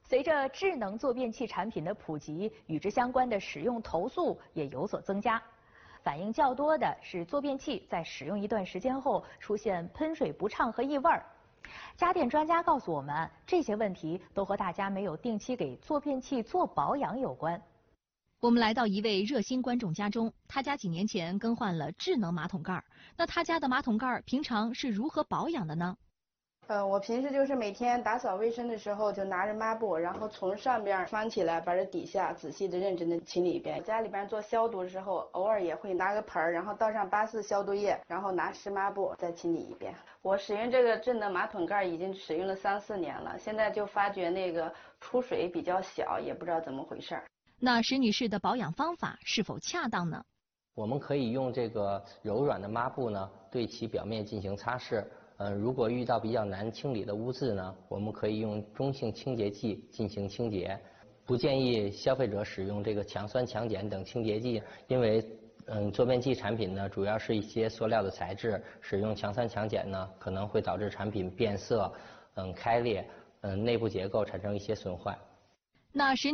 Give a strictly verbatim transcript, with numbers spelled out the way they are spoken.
随着智能坐便器产品的普及，与之相关的使用投诉也有所增加。反映较多的是坐便器在使用一段时间后出现喷水不畅和异味儿。家电专家告诉我们，这些问题都和大家没有定期给坐便器做保养有关。 我们来到一位热心观众家中，他家几年前更换了智能马桶盖，那他家的马桶盖平常是如何保养的呢？ 呃，我平时就是每天打扫卫生的时候，就拿着抹布，然后从上边翻起来，把这底下仔细的、认真的清理一遍。家里边做消毒的时候，偶尔也会拿个盆儿，然后倒上八四消毒液，然后拿湿抹布再清理一遍。我使用这个智能马桶盖已经使用了三四年了，现在就发觉那个出水比较小，也不知道怎么回事。 那石女士的保养方法是否恰当呢？ 我们可以用这个柔软的抹布呢，对其表面进行擦拭。呃，如果遇到比较难清理的污渍呢，我们可以用中性清洁剂进行清洁。不建议消费者使用这个强酸强碱等清洁剂，因为嗯，坐便器产品呢主要是一些塑料的材质，使用强酸强碱呢可能会导致产品变色、嗯开裂、嗯内部结构产生一些损坏。 那石